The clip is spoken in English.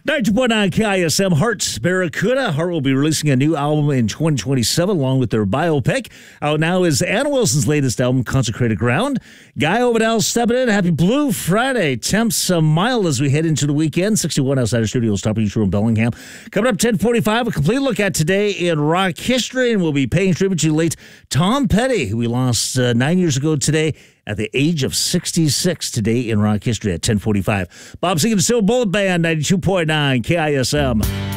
92.9 KISM, Hearts Barracuda. Heart will be releasing a new album in 2027 along with their biopic. Out now is Anna Wilson's latest album, Consecrated Ground. Guy Overdell stepping in. Happy Blue Friday. Temps mild as we head into the weekend. 61 outside our studios, top of each room, Bellingham. Coming up 10:45, a complete look at today in rock history, and we'll be paying tribute to late Tom Petty, who we lost 9 years ago today at the age of 66 today in rock history at 10:45. Bob singing the Silver Bullet Band, 92.9 KISM.